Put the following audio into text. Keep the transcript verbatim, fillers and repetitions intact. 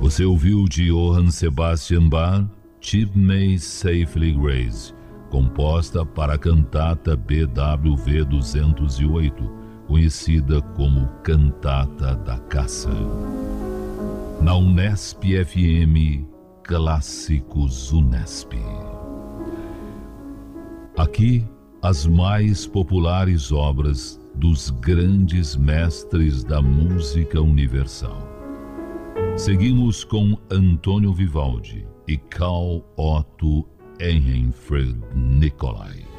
Você ouviu de Johann Sebastian Bach, Ship Me Safely Grace, composta para a cantata B W V duzentos e oito, conhecida como Cantata da Caça. Na Unesp F M, Clássicos Unesp. Aqui, as mais populares obras dos grandes mestres da música universal. Seguimos com Antônio Vivaldi e Carl Otto Ehrenfried Nicolai.